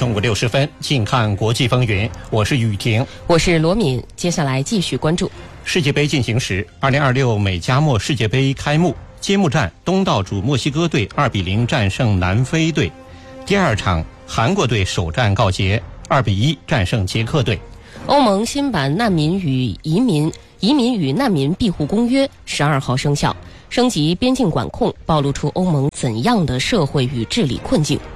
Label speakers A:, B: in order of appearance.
A: 中午60分，近看国际风云，我是雨婷，
B: 我是罗敏。接下来继续关注
A: 世界杯进行时，2026美加墨世界杯开幕，揭幕战东道主墨西哥队2-0战胜南非队，第二场韩国队首战告捷，2-1战胜捷克队。
B: 欧盟新版难民与移民与难民庇护公约12号生效，升级边境管控，暴露出欧盟怎样的社会与治理困境。